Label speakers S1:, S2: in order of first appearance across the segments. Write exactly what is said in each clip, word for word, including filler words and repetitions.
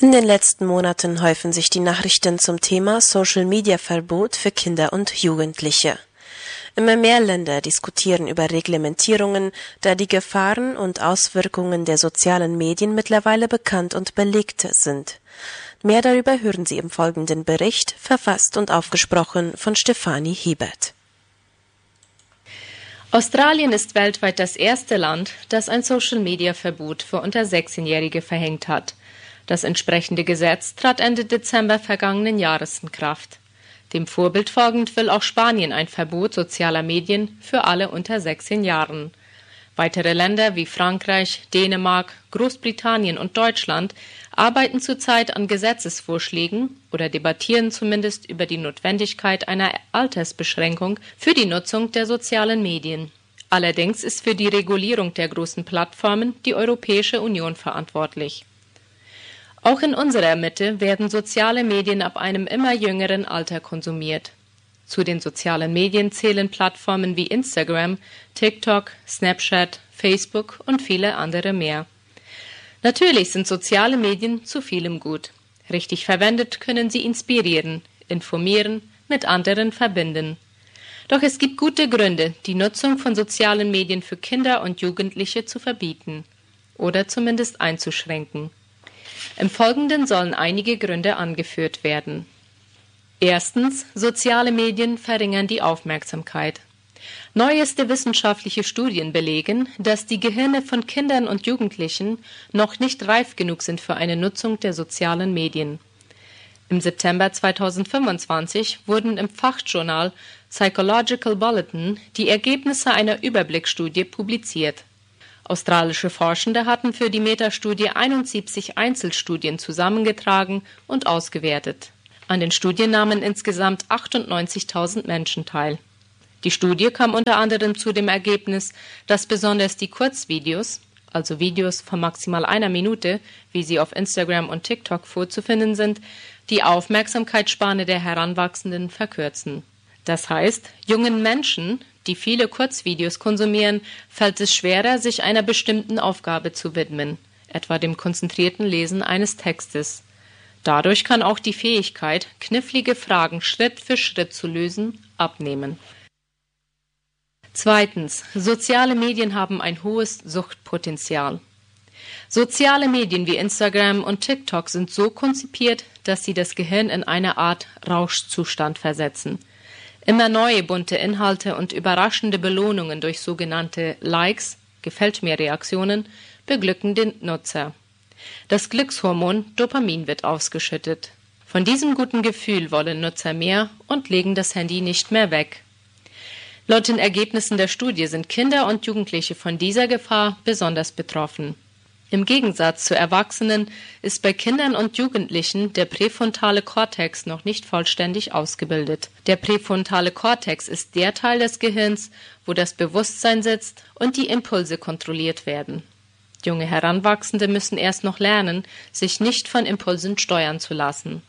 S1: In den letzten Monaten häufen sich die Nachrichten zum Thema Social-Media-Verbot für Kinder und Jugendliche. Immer mehr Länder diskutieren über Reglementierungen, da die Gefahren und Auswirkungen der sozialen Medien mittlerweile bekannt und belegt sind. Mehr darüber hören Sie im folgenden Bericht, verfasst und aufgesprochen von Stefanie Hiebert.
S2: Australien ist weltweit das erste Land, das ein Social-Media-Verbot für unter sechzehnjährige verhängt hat. Das entsprechende Gesetz trat Ende Dezember vergangenen Jahres in Kraft. Dem Vorbild folgend will auch Spanien ein Verbot sozialer Medien für alle unter sechzehn Jahren. Weitere Länder wie Frankreich, Dänemark, Großbritannien und Deutschland arbeiten zurzeit an Gesetzesvorschlägen oder debattieren zumindest über die Notwendigkeit einer Altersbeschränkung für die Nutzung der sozialen Medien. Allerdings ist für die Regulierung der großen Plattformen die Europäische Union verantwortlich. Auch in unserer Mitte werden soziale Medien ab einem immer jüngeren Alter konsumiert. Zu den sozialen Medien zählen Plattformen wie Instagram, TikTok, Snapchat, Facebook und viele andere mehr. Natürlich sind soziale Medien zu vielem gut. Richtig verwendet können sie inspirieren, informieren, mit anderen verbinden. Doch es gibt gute Gründe, die Nutzung von sozialen Medien für Kinder und Jugendliche zu verbieten oder zumindest einzuschränken. Im Folgenden sollen einige Gründe angeführt werden. Erstens, soziale Medien verringern die Aufmerksamkeit. Neueste wissenschaftliche Studien belegen, dass die Gehirne von Kindern und Jugendlichen noch nicht reif genug sind für eine Nutzung der sozialen Medien. Im September zweitausendfünfundzwanzig wurden im Fachjournal Psychological Bulletin die Ergebnisse einer Überblicksstudie publiziert. Australische Forschende hatten für die Metastudie einundsiebzig Einzelstudien zusammengetragen und ausgewertet. An den Studien nahmen insgesamt achtundneunzigtausend Menschen teil. Die Studie kam unter anderem zu dem Ergebnis, dass besonders die Kurzvideos, also Videos von maximal einer Minute, wie sie auf Instagram und TikTok vorzufinden sind, die Aufmerksamkeitsspanne der Heranwachsenden verkürzen. Das heißt, jungen Menschen, die viele Kurzvideos konsumieren, fällt es schwerer, sich einer bestimmten Aufgabe zu widmen, etwa dem konzentrierten Lesen eines Textes. Dadurch kann auch die Fähigkeit, knifflige Fragen Schritt für Schritt zu lösen, abnehmen. Zweitens. Soziale Medien haben ein hohes Suchtpotenzial. Soziale Medien wie Instagram und TikTok sind so konzipiert, dass sie das Gehirn in eine Art Rauschzustand versetzen. Immer neue bunte Inhalte und überraschende Belohnungen durch sogenannte Likes, Gefällt mir Reaktionen, beglücken den Nutzer. Das Glückshormon Dopamin wird ausgeschüttet. Von diesem guten Gefühl wollen Nutzer mehr und legen das Handy nicht mehr weg. Laut den Ergebnissen der Studie sind Kinder und Jugendliche von dieser Gefahr besonders betroffen. Im Gegensatz zu Erwachsenen ist bei Kindern und Jugendlichen der präfrontale Kortex noch nicht vollständig ausgebildet. Der präfrontale Kortex ist der Teil des Gehirns, wo das Bewusstsein sitzt und die Impulse kontrolliert werden. Junge Heranwachsende müssen erst noch lernen, sich nicht von Impulsen steuern zu lassen.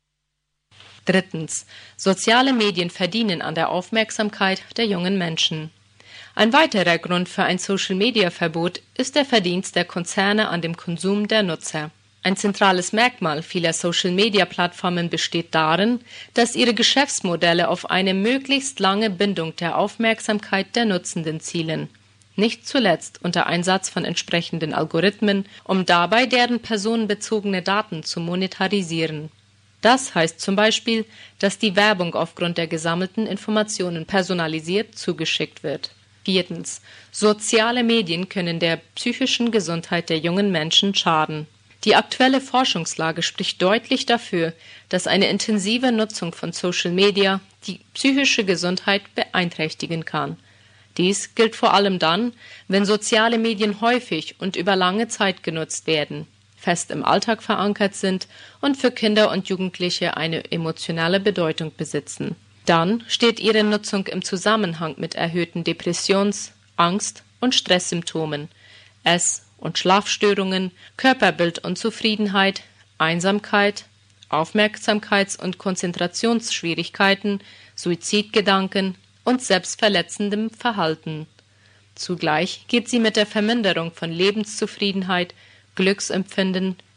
S2: Drittens. Soziale Medien verdienen an der Aufmerksamkeit der jungen Menschen. Ein weiterer Grund für ein Social-Media-Verbot ist der Verdienst der Konzerne an dem Konsum der Nutzer. Ein zentrales Merkmal vieler Social-Media-Plattformen besteht darin, dass ihre Geschäftsmodelle auf eine möglichst lange Bindung der Aufmerksamkeit der Nutzenden zielen. Nicht zuletzt unter Einsatz von entsprechenden Algorithmen, um dabei deren personenbezogene Daten zu monetarisieren. Das heißt zum Beispiel, dass die Werbung aufgrund der gesammelten Informationen personalisiert zugeschickt wird. Viertens. Soziale Medien können der psychischen Gesundheit der jungen Menschen schaden. Die aktuelle Forschungslage spricht deutlich dafür, dass eine intensive Nutzung von Social Media die psychische Gesundheit beeinträchtigen kann. Dies gilt vor allem dann, wenn soziale Medien häufig und über lange Zeit genutzt werden, fest im Alltag verankert sind und für Kinder und Jugendliche eine emotionale Bedeutung besitzen. Dann steht ihre Nutzung im Zusammenhang mit erhöhten Depressions-, Angst- und Stresssymptomen, Ess- und Schlafstörungen, Körperbildunzufriedenheit, Einsamkeit, Aufmerksamkeits- und Konzentrationsschwierigkeiten, Suizidgedanken und selbstverletzendem Verhalten. Zugleich geht sie mit der Verminderung von Lebenszufriedenheit, Glücksempfinden,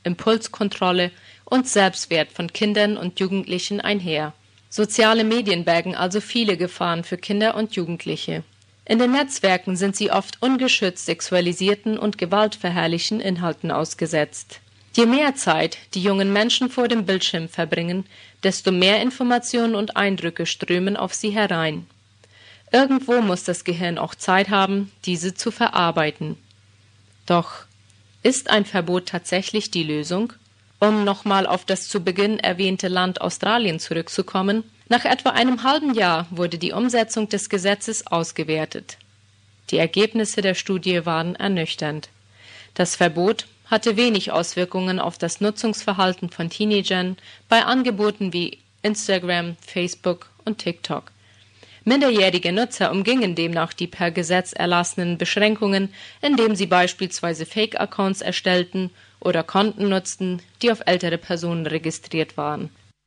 S2: Impulskontrolle und Selbstwert von Kindern und Jugendlichen einher. Soziale Medien bergen also viele Gefahren für Kinder und Jugendliche. In den Netzwerken sind sie oft ungeschützt sexualisierten und gewaltverherrlichen Inhalten ausgesetzt. Je mehr Zeit die jungen Menschen vor dem Bildschirm verbringen, desto mehr Informationen und Eindrücke strömen auf sie herein. Irgendwo muss das Gehirn auch Zeit haben, diese zu verarbeiten. Doch ist ein Verbot tatsächlich die Lösung? Um nochmal auf das zu Beginn erwähnte Land Australien zurückzukommen, nach etwa einem halben Jahr wurde die Umsetzung des Gesetzes ausgewertet. Die Ergebnisse der Studie waren ernüchternd. Das Verbot hatte wenig Auswirkungen auf das Nutzungsverhalten von Teenagern bei Angeboten wie Instagram, Facebook und TikTok. Minderjährige Nutzer umgingen demnach die per Gesetz erlassenen Beschränkungen, indem sie beispielsweise Fake-Accounts erstellten oder Konten nutzten, die auf ältere Personen registriert waren.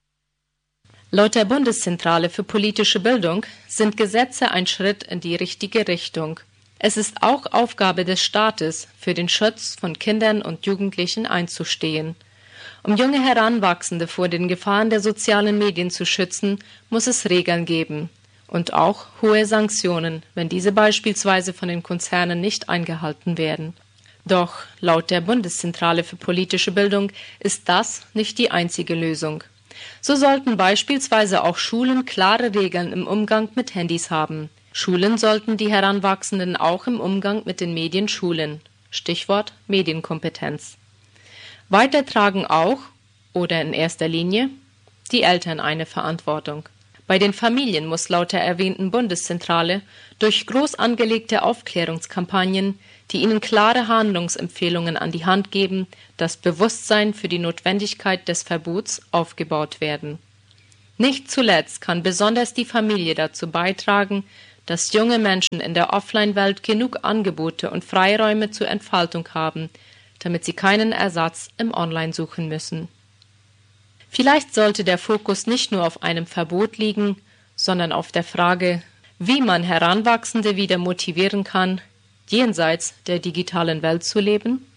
S2: Laut der Bundeszentrale für politische Bildung sind Gesetze ein Schritt in die richtige Richtung. Es ist auch Aufgabe des Staates, für den Schutz von Kindern und Jugendlichen einzustehen. Um junge Heranwachsende vor den Gefahren der sozialen Medien zu schützen, muss es Regeln geben und auch hohe Sanktionen, wenn diese beispielsweise von den Konzernen nicht eingehalten werden. Doch laut der Bundeszentrale für politische Bildung ist das nicht die einzige Lösung. So sollten beispielsweise auch Schulen klare Regeln im Umgang mit Handys haben. Schulen sollten die Heranwachsenden auch im Umgang mit den Medien schulen. Stichwort Medienkompetenz. Weiter tragen auch, oder in erster Linie, die Eltern eine Verantwortung. Bei den Familien muss laut der erwähnten Bundeszentrale durch groß angelegte Aufklärungskampagnen, die ihnen klare Handlungsempfehlungen an die Hand geben, das Bewusstsein für die Notwendigkeit des Verbots aufgebaut werden. Nicht zuletzt kann besonders die Familie dazu beitragen, dass junge Menschen in der Offline-Welt genug Angebote und Freiräume zur Entfaltung haben, damit sie keinen Ersatz im Online suchen müssen. Vielleicht sollte der Fokus nicht nur auf einem Verbot liegen, sondern auf der Frage, wie man Heranwachsende wieder motivieren kann, jenseits der digitalen Welt zu leben?